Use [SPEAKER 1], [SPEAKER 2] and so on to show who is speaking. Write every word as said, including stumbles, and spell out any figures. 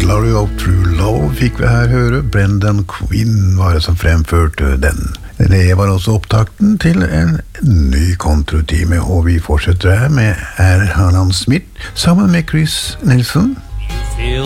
[SPEAKER 1] Glory of True Love fikk vi her høre. Brendan Quinn var det som fremførte den. Det var også opptakten til en ny kontrotime, og vi fortsetter her med R. Alan Smith sammen med Chris Nelson.